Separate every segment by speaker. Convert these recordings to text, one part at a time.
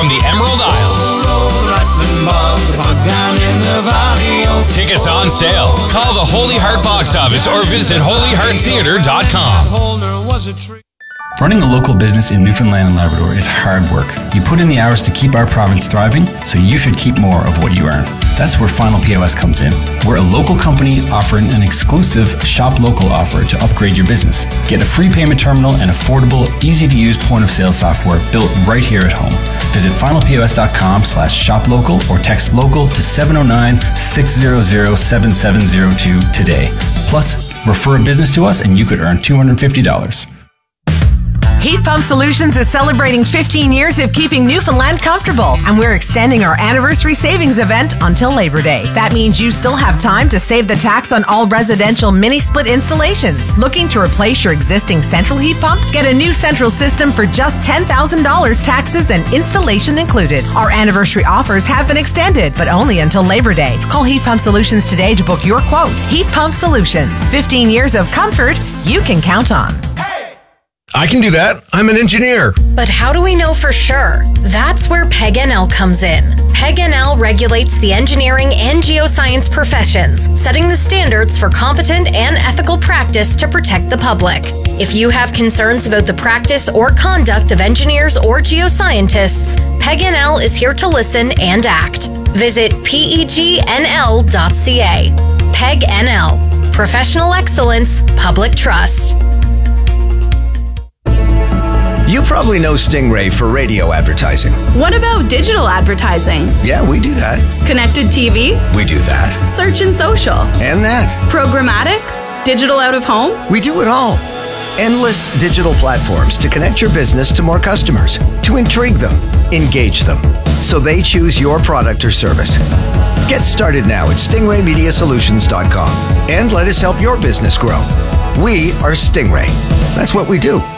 Speaker 1: from the Emerald Isle. Tickets on sale. Call the Holy Heart box office or visit holyhearttheater.com.
Speaker 2: Running a local business in Newfoundland and Labrador is hard work. You put in the hours to keep our province thriving, so you should keep more of what you earn. That's where Final POS comes in. We're a local company offering an exclusive Shop Local offer to upgrade your business. Get a free payment terminal and affordable, easy-to-use point-of-sale software built right here at home. Visit finalpos.com/shoplocal or text local to 709-600-7702 today. Plus, refer a business to us and you could earn $250.
Speaker 3: Heat Pump Solutions is celebrating 15 years of keeping Newfoundland comfortable, and we're extending our anniversary savings event until Labor Day. That means you still have time to save the tax on all residential mini-split installations. Looking to replace your existing central heat pump? Get a new central system for just $10,000, taxes and installation included. Our anniversary offers have been extended, but only until Labor Day. Call Heat Pump Solutions today to book your quote. Heat Pump Solutions. 15 years of comfort you can count on.
Speaker 4: I can do that. I'm an engineer.
Speaker 5: But how do we know for sure? That's where PEG-NL comes in. PEG-NL regulates the engineering and geoscience professions, setting the standards for competent and ethical practice to protect the public. If you have concerns about the practice or conduct of engineers or geoscientists, PEG-NL is here to listen and act. Visit pegnl.ca. PEG-NL. Professional excellence, public trust.
Speaker 6: You probably know Stingray for radio advertising.
Speaker 7: What about digital advertising?
Speaker 6: Yeah, we do that.
Speaker 7: Connected TV?
Speaker 6: We do that.
Speaker 7: Search and social?
Speaker 6: And that.
Speaker 7: Programmatic? Digital out of home?
Speaker 6: We do it all. Endless digital platforms to connect your business to more customers, to intrigue them, engage them, so they choose your product or service. Get started now at stingraymediasolutions.com and let us help your business grow. We are Stingray. That's what we do.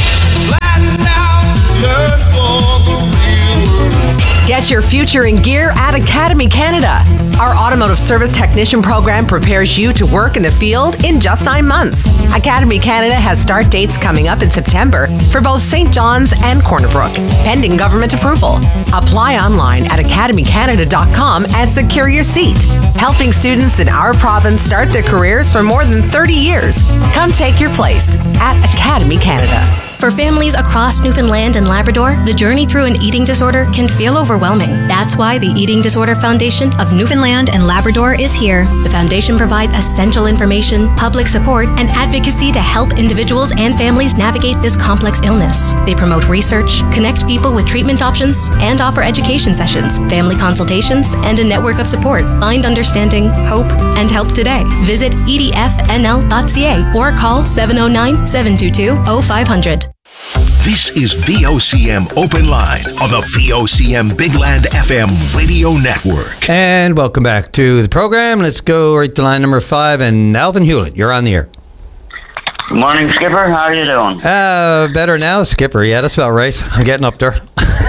Speaker 3: Get your future in gear at Academy Canada. Our automotive service technician program prepares you to work in the field in just 9 months. Academy Canada has start dates coming up in September for both St. John's and Corner Brook, pending government approval. Apply online at academycanada.com and secure your seat. Helping students in our province start their careers for more than 30 years. Come take your place at Academy Canada.
Speaker 8: For families across Newfoundland and Labrador, the journey through an eating disorder can feel overwhelming. That's why the Eating Disorder Foundation of Newfoundland and Labrador is here. The foundation provides essential information, public support, and advocacy to help individuals and families navigate this complex illness. They promote research, connect people with treatment options, and offer education sessions, family consultations, and a network of support. Find understanding, hope, and help today. Visit edfnl.ca or call 709-722-0500.
Speaker 9: This is VOCM Open Line on the VOCM Big Land FM radio network.
Speaker 10: And welcome back to the program. Let's go right to line number 5. And Alvin Hewlett, you're on the air.
Speaker 11: Good morning, Skipper. How are you doing?
Speaker 10: Better now, Skipper. Yeah, that's about right. I'm getting up there.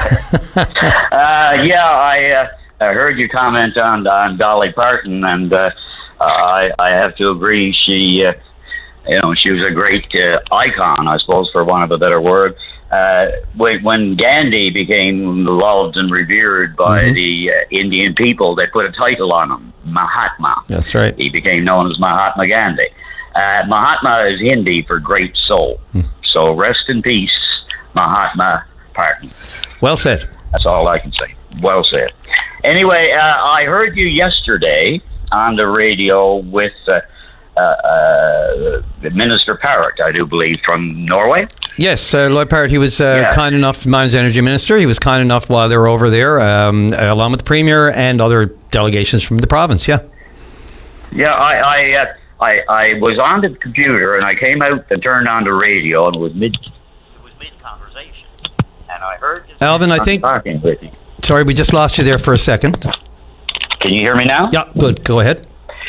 Speaker 11: I heard your comment on Dolly Parton, and I have to agree. She was a great icon, I suppose, for want of a better word. When Gandhi became loved and revered by the Indian people, they put a title on him, Mahatma.
Speaker 10: That's right.
Speaker 11: He became known as Mahatma Gandhi. Mahatma is Hindi for great soul. So rest in peace, Mahatma Parton.
Speaker 10: Well said.
Speaker 11: That's all I can say. Well said. Anyway, I heard you yesterday on the radio with Minister Parrott, I do believe, from Norway.
Speaker 10: Yes, Lloyd Parrott, he was kind enough, Mines Energy Minister, he was kind enough while they were over there, along with the Premier and other delegations from the province,
Speaker 11: Yeah, I was on the computer and I came out and turned on the radio and it was mid-conversation. And I heard...
Speaker 10: Alvin, I think...
Speaker 11: Talking with you.
Speaker 10: Sorry, we just lost you there for a second.
Speaker 11: Can you hear me now?
Speaker 10: Yeah, good. Go ahead.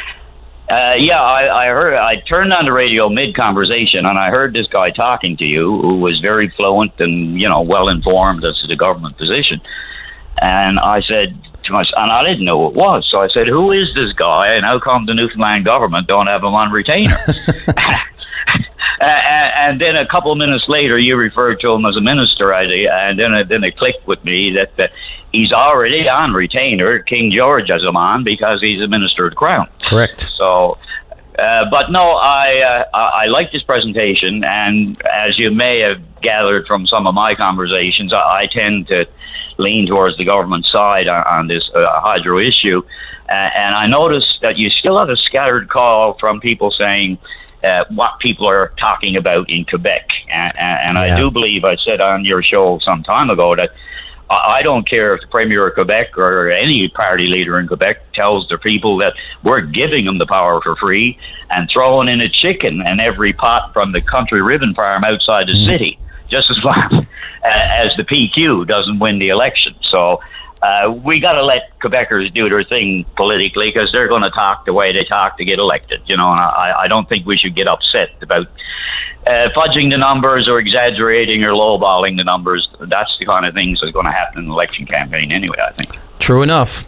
Speaker 11: I heard. I turned on the radio mid-conversation, and I heard this guy talking to you, who was very fluent and well informed as to the government position. And I said to myself, and I didn't know who it was, so I said, "Who is this guy? And how come the Newfoundland government don't have him on retainer?" And then a couple of minutes later, you referred to him as a minister, and then it clicked with me that he's already on retainer. King George has him on because he's a minister of the Crown.
Speaker 10: Correct.
Speaker 11: So, but no, I like this presentation, and as you may have gathered from some of my conversations, I tend to lean towards the government side on this hydro issue. And I noticed that you still have a scattered call from people saying what people are talking about in Quebec. And I do believe I said on your show some time ago that I don't care if the Premier of Quebec or any party leader in Quebec tells the people that we're giving them the power for free and throwing in a chicken in every pot from the country ribbon farm outside the city, just as long as the PQ doesn't win the election. So we got to let Quebecers do their thing politically because they're going to talk the way they talk to get elected, you know, and I don't think we should get upset about fudging the numbers or exaggerating or lowballing the numbers. That's the kind of things that's going to happen in an election campaign anyway, I think.
Speaker 10: True enough.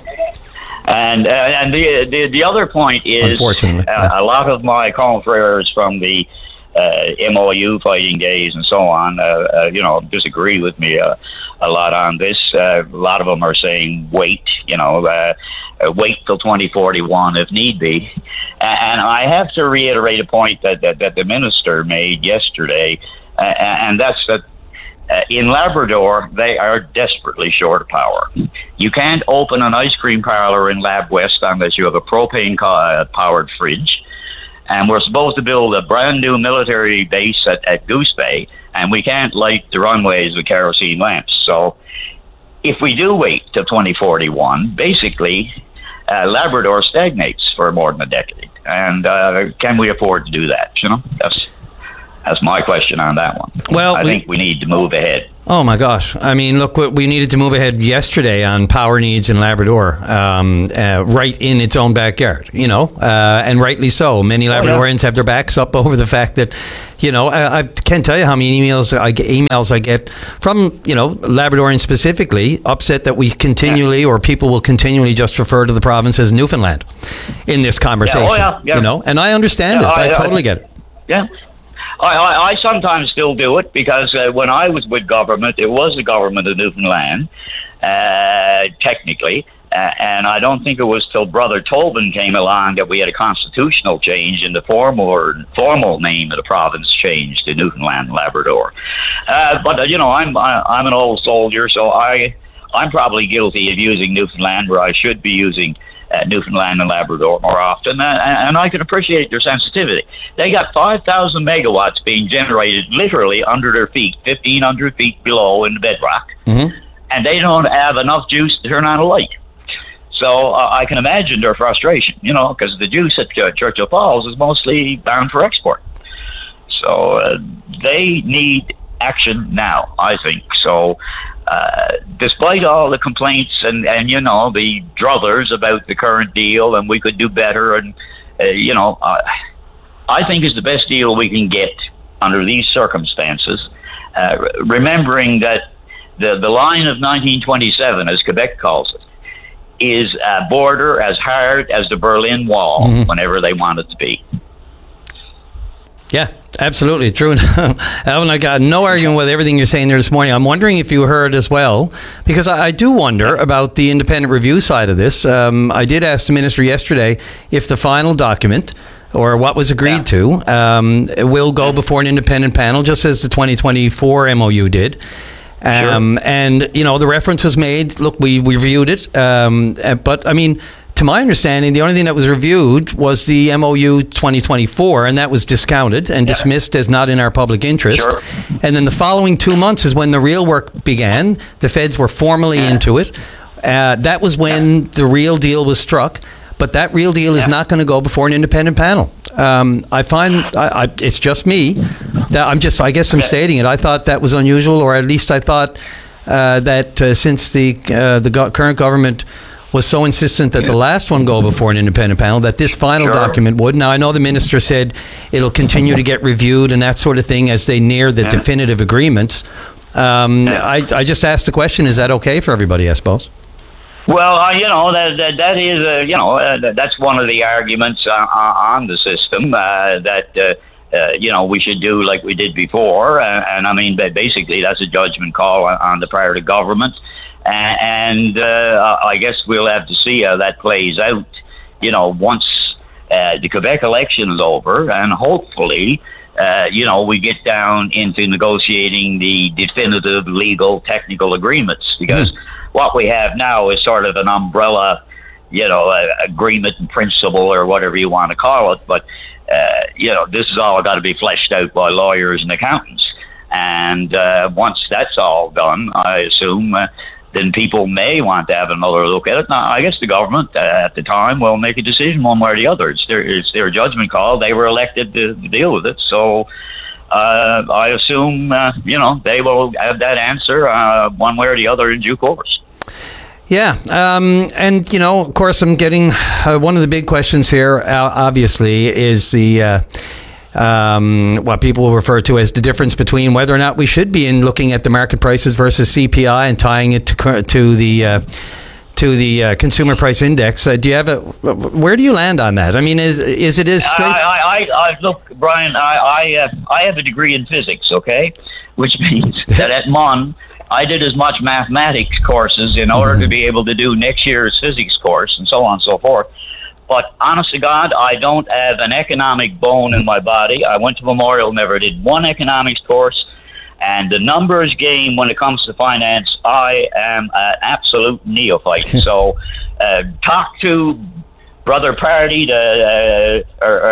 Speaker 11: And the other point is,
Speaker 10: unfortunately,
Speaker 11: a lot of my confreres from the MOU fighting days and so on, disagree with me a lot on this. A lot of them are saying wait till 2041 if need be. And I have to reiterate a point that the minister made yesterday, and that's that in Labrador, they are desperately short of power. You can't open an ice cream parlor in Lab West unless you have a propane-powered fridge. And we're supposed to build a brand new military base at Goose Bay, and we can't light the runways with kerosene lamps. So if we do wait till 2041, basically Labrador stagnates for more than a decade. And can we afford to do that? You know, that's my question on that one.
Speaker 10: Well,
Speaker 11: I think we need to move ahead.
Speaker 10: Oh my gosh! I mean, look, we needed to move ahead yesterday on power needs in Labrador, right in its own backyard. You know, and rightly so. Many Labradorians have their backs up over the fact that, you know, I can't tell you how many emails I get from, you know, Labradorians specifically, upset that we continually or people will continually just refer to the province as Newfoundland in this conversation. You know, and I understand it. I totally get it.
Speaker 11: Yeah. I sometimes still do it because when I was with government, it was the government of Newfoundland, technically, and I don't think it was till Brother Tobin came along that we had a constitutional change and the formal name of the province changed to Newfoundland and Labrador. But you know, I'm an old soldier, so I'm probably guilty of using Newfoundland where I should be using Newfoundland and Labrador more often, and I can appreciate their sensitivity. They got 5,000 megawatts being generated literally under their feet, 1,500 feet below in the bedrock, and they don't have enough juice to turn on a light. So I can imagine their frustration, you know, because the juice at Churchill Falls is mostly bound for export. So they need action now, I think. So despite all the complaints and you know, the druthers about the current deal and we could do better, and you know, I think is the best deal we can get under these circumstances, remembering that the line of 1927, as Quebec calls it, is a border as hard as the Berlin Wall whenever they want it to be.
Speaker 10: Yeah, absolutely true. Alvin, I got no argument with everything you're saying there this morning. I'm wondering if you heard as well, because I do wonder about the independent review side of this. I did ask the minister yesterday if the final document, or what was agreed to, will go before an independent panel, just as the 2024 MOU did. And, you know, the reference was made. Look, we reviewed it. But, I mean, to my understanding, the only thing that was reviewed was the MOU 2024, and that was discounted and dismissed as not in our public interest. And then the following 2 months is when the real work began. The feds were formally into it. That was when the real deal was struck. But that real deal is not going to go before an independent panel. I find it's just me that I guess I'm stating it. I thought that was unusual, or at least I thought that since the current government was so insistent that the last one go before an independent panel, that this final document would. Now, I know the minister said it'll continue to get reviewed and that sort of thing as they near the definitive agreements. I just asked the question: is that okay for everybody? I suppose.
Speaker 11: Well, you know, that is, you know, that's one of the arguments on the system, that we should do like we did before. And I mean, basically, that's a judgment call on the part of government. And I guess we'll have to see how that plays out, once the Quebec election is over, and hopefully, we get down into negotiating the definitive legal technical agreements, because what we have now is sort of an umbrella, agreement in principle or whatever you want to call it. But, this has all got to be fleshed out by lawyers and accountants. And once that's all done, I assume then people may want to have another look at it. Now, I guess the government at the time will make a decision one way or the other. It's their judgment call. They were elected to deal with it. So I assume, they will have that answer one way or the other in due course.
Speaker 10: Yeah. And, of course, I'm getting one of the big questions here, obviously, is the what people will refer to as the difference between whether or not we should be looking at the market prices versus CPI and tying it to the consumer price index. Do you have where do you land on that? I mean, is it as straight?
Speaker 11: Look, Brian, I have a degree in physics, okay, which means that at Mon I did as much mathematics courses in order to be able to do next year's physics course and so on and so forth. But honest to God, I don't have an economic bone in my body. I went to Memorial, never did one economics course. And the numbers game when it comes to finance, I am an absolute neophyte. So talk to Brother Party, or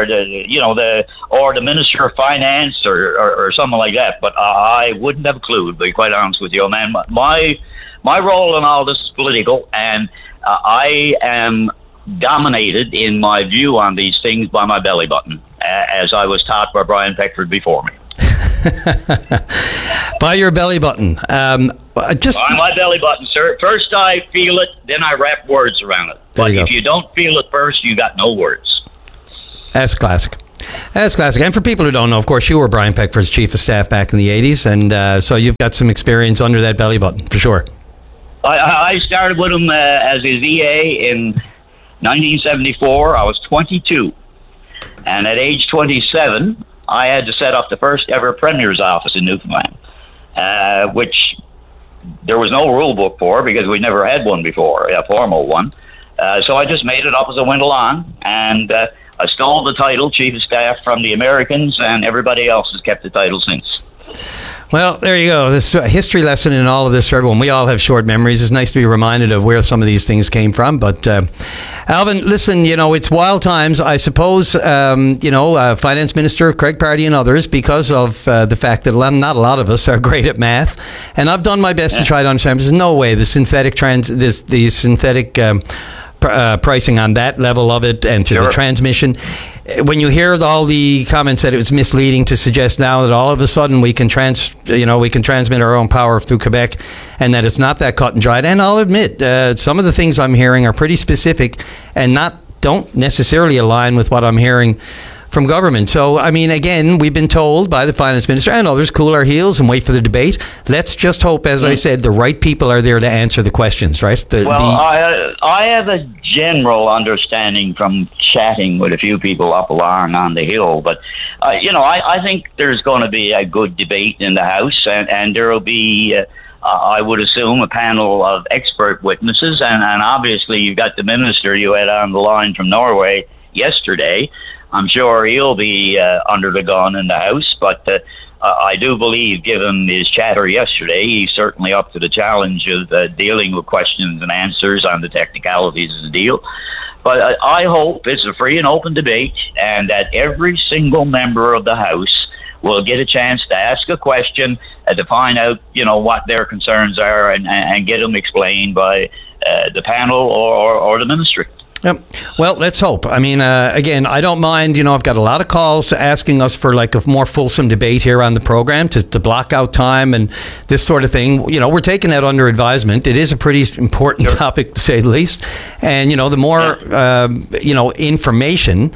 Speaker 11: the Minister of Finance or something like that. But I wouldn't have a clue, to be quite honest with you, man. My role in all this is political, and I am dominated in my view on these things by my belly button, as I was taught by Brian Peckford before me.
Speaker 10: By your belly button. By
Speaker 11: my belly button, sir. First I feel it, then I wrap words around it. But if you don't feel it first, you got no words.
Speaker 10: That's classic. That's classic. And for people who don't know, of course, you were Brian Peckford's chief of staff back in the 80s, and so you've got some experience under that belly button, for sure.
Speaker 11: I started with him as his EA in 1974. I was 22. And at age 27, I had to set up the first ever Premier's office in Newfoundland, which there was no rule book for because we never had one before, a formal one. So I just made it up as I went along, and I stole the title, Chief of Staff, from the Americans, and everybody else has kept the title since.
Speaker 10: Well, there you go. This history lesson in all of this for everyone. We all have short memories. It's nice to be reminded of where some of these things came from. But, Alvin, listen, it's wild times. I suppose, Finance Minister Craig Party and others, because of the fact that not a lot of us are great at math. And I've done my best to try to understand. There's no way the synthetic pricing on that level of it and through the transmission. When you hear all the comments that it was misleading to suggest now that all of a sudden we can transmit our own power through Quebec, and that it's not that cut and dried. And I'll admit, some of the things I'm hearing are pretty specific and don't necessarily align with what I'm hearing from government. So, I mean, again, we've been told by the Finance Minister and others, cool our heels and wait for the debate. Let's just hope, as I said, the right people are there to answer the questions, right?
Speaker 11: I have a general understanding from chatting with a few people up along on the Hill, but, I think there's going to be a good debate in the House, and there will be, I would assume, a panel of expert witnesses, and obviously you've got the Minister you had on the line from Norway yesterday. I'm sure he'll be under the gun in the House, but I do believe, given his chatter yesterday, he's certainly up to the challenge of dealing with questions and answers on the technicalities of the deal. But I hope it's a free and open debate, and that every single member of the House will get a chance to ask a question to find out, what their concerns are, and get them explained by the panel or the Ministry.
Speaker 10: Yep. Well, let's hope. I mean, again, I don't mind. I've got a lot of calls asking us for like a more fulsome debate here on the program to block out time and this sort of thing. We're taking that under advisement. It is a pretty important topic, to say the least. And, the more, information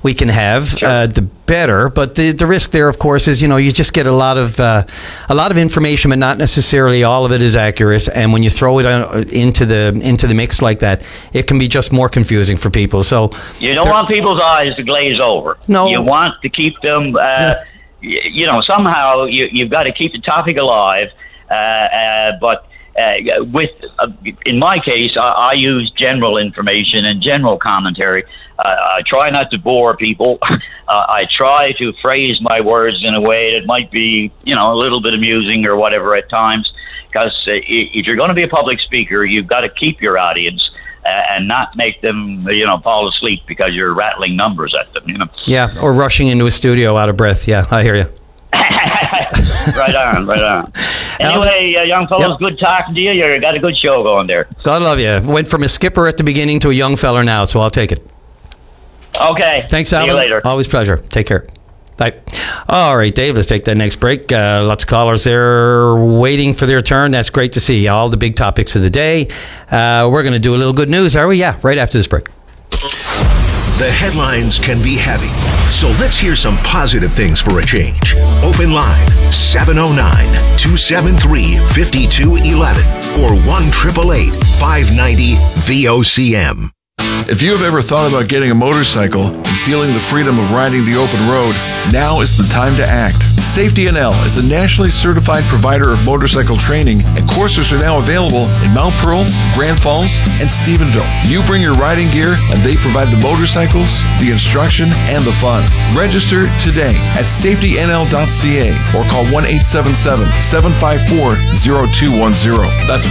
Speaker 10: we can have, the better. But the risk there, of course, is you just get a lot of information, but not necessarily all of it is accurate. And when you throw it into the mix like that, it can be just more confusing for people. So
Speaker 11: you don't want people's eyes to glaze over.
Speaker 10: No,
Speaker 11: you want to keep them. Somehow you've got to keep the topic alive. But in my case, I use general information and general commentary. I try not to bore people. I try to phrase my words in a way that might be, a little bit amusing or whatever at times. Because if you're going to be a public speaker, you've got to keep your audience and not make them, fall asleep because you're rattling numbers at them.
Speaker 10: Yeah, or rushing into a studio out of breath. Yeah, I hear you.
Speaker 11: Right on. Anyway, young fellows, Good talking to you. You got a good show going there.
Speaker 10: God love you. Went from a skipper at the beginning to a young feller now, so I'll take it.
Speaker 11: Okay.
Speaker 10: Thanks, Alvin.
Speaker 11: See you later.
Speaker 10: Always a pleasure. Take care. Bye. All right, Dave, let's take that next break. Lots of callers there waiting for their turn. That's great to see. All the big topics of the day. We're going to do a little good news, are we? Yeah, right after this break.
Speaker 9: The headlines can be heavy, so let's hear some positive things for a change. Open line 709-273-5211 or 1-888-590-VOCM.
Speaker 12: If you have ever thought about getting a motorcycle and feeling the freedom of riding the open road, now is the time to act. Safety NL is a nationally certified provider of motorcycle training, and courses are now available in Mount Pearl, Grand Falls, and Stephenville. You bring your riding gear, and they provide the motorcycles, the instruction, and the fun. Register today at safetynl.ca or call 1-877-754-0210. That's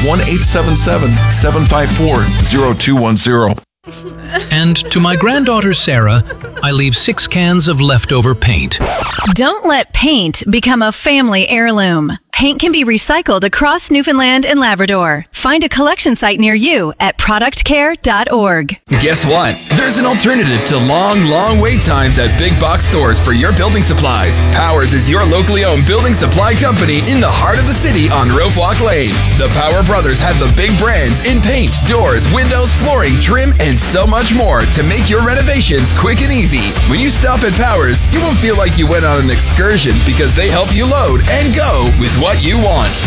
Speaker 12: 1-877-754-0210.
Speaker 13: And to my granddaughter Sarah, I leave 6 cans of leftover paint.
Speaker 14: Don't let paint become a family heirloom. Paint can be recycled across Newfoundland and Labrador. Find a collection site near you at productcare.org.
Speaker 15: Guess what? There's an alternative to long wait times at big box stores for your building supplies. Powers is your locally owned building supply company in the heart of the city on Roadwalk Lane. The Power Brothers have the big brands in paint, doors, windows, flooring, trim, and so much more to make your renovations quick and easy. When you stop at Powers, you won't feel like you went on an excursion because they help you load and go with what you want.